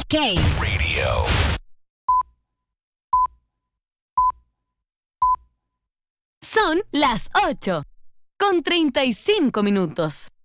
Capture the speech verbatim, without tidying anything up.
Ok. Radio. Son las ocho con treinta y cinco minutos.